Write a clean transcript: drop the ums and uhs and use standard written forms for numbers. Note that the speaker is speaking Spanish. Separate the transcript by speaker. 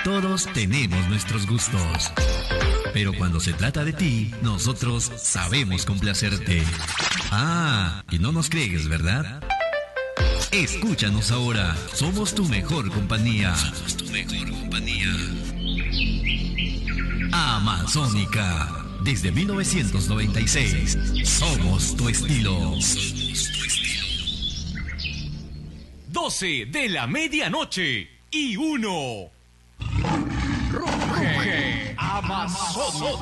Speaker 1: Todos tenemos nuestros gustos. Pero cuando se trata de ti, nosotros sabemos complacerte. Ah, y no nos crees, ¿verdad? Escúchanos ahora. Somos tu mejor compañía. Somos tu mejor compañía. Amazónica. Desde 1996. Somos tu estilo.
Speaker 2: 12 de la medianoche y 1. Ruge Amazónica.